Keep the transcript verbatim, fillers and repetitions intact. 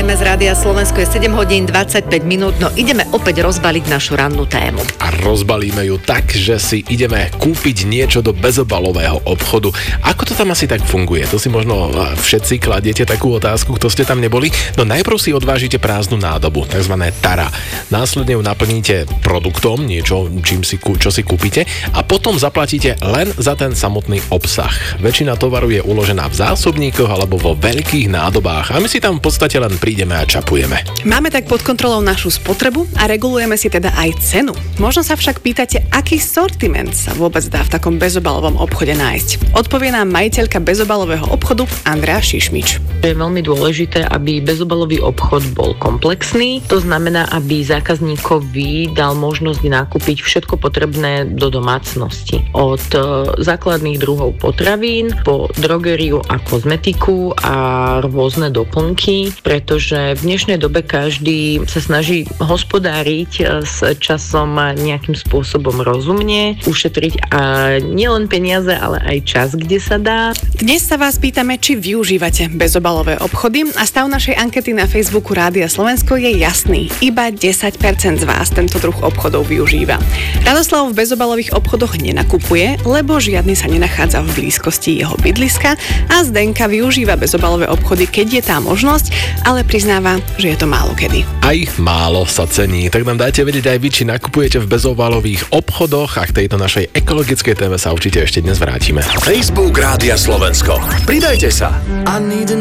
Pozdravujeme z Rádia Slovensko, je sedem hodín dvadsaťpäť minút, no ideme opäť rozbaliť našu rannú tému. A rozbalíme ju tak, že si ideme kúpiť niečo do bezobalového obchodu. Ako to tam asi tak funguje? To si možno všetci kladiete takú otázku, kto ste tam neboli. No najprv si odvážite prázdnu nádobu, takzvané tara. Následne ju naplníte produktom, niečo, čím si, čo si kúpite a potom zaplatíte len za ten samotný obsah. Väčšina tovaru je uložená v zásobníkoch alebo vo veľkých nádobách a my si tam v podstate len prídeme a čapujeme. Máme tak pod kontrolou našu spotrebu a regulujeme si teda aj cenu. Možno sa však pýtate, aký sortiment sa vôbec dá v takom bezobalovom obchode nájsť. Odpovie nám majiteľka bezobalového obchodu Andrea Šišmič. Je veľmi dôležité, aby bezobalový obchod bol komplexný. To znamená, aby zákazníkovi dal možnosť nakúpiť všetko potrebné do domácnosti. Od základných druhov potravín po drogeriu a kozmetiku a rôzne doplnky, pretože v dnešnej dobe každý sa snaží hospodáriť s časom nejakým spôsobom rozumne, ušetriť a nielen peniaze, ale aj čas, kde sa dá. Dnes sa vás pýtame, či využívate bezobalové obchody a stav našej ankety na Facebooku Rádia Slovensko je jasný. Iba desať percent z vás tento druh obchodov využíva. Radoslav v bezobalových obchodoch nenakupuje, lebo žiadny sa nenachádza v blízkosti jeho bydliska a Zdenka využíva bezobalové obchody, keď je tá možnosť, ale priznáva, že je to málo kedy. Aj málo sa cení, tak nám dajte vedieť aj vy, či nakupujete v bezobalových obchodoch a k tejto našej ekologickej téme sa určite ešte dnes vrátime. Facebook Rádia Slovensko. Pridajte sa.